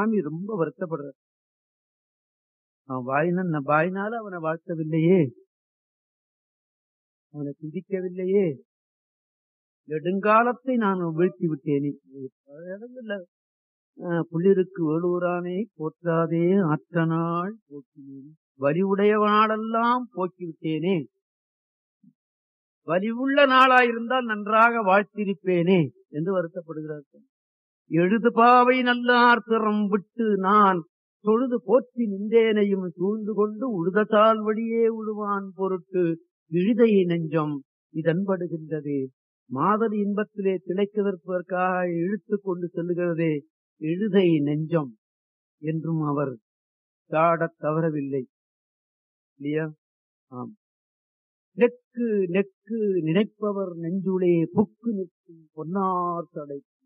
சுவாமி ரொம்ப வருத்தப்படுறார். அவன் வாயினால அவனை வாழ்த்தவில்லையே, அவனை துதிக்கவில்லையே, நெடுங்காலத்தை நான் வீழ்த்தி விட்டேனே. பல இடங்கள்ல புள்ளிருக்கு வேலூரானே போற்றாதே ஆற்றனாள் போக்கினேன், வலிவுடையவனாலெல்லாம் போக்கிவிட்டேனே, வலிவுள்ள நாளாயிருந்தால் நன்றாக வாழ்த்திருப்பேனே என்று வருத்தப்படுகிறார். எழுது பாவை நல்லார் திறம் விட்டு நான் தொழுது போற்றி நின்றேனையும் சூழ்ந்து கொண்டு உழுதசால் வழியே உழுவான் பொருட்டு இழுதை நெஞ்சம் இதன்படுகின்றதே. மாதர் இன்பத்திலே திளைக்கதற்காக இழுத்து கொண்டு செல்லுகிறதே இழுதை நெஞ்சம் என்றும் அவர் சாடத் தவறவில்லை இல்லையா? ஆம். நெக்கு நெக்கு நினைப்பவர் நெஞ்சுளே புக்கு நிற்கும் பொன்னார் தடை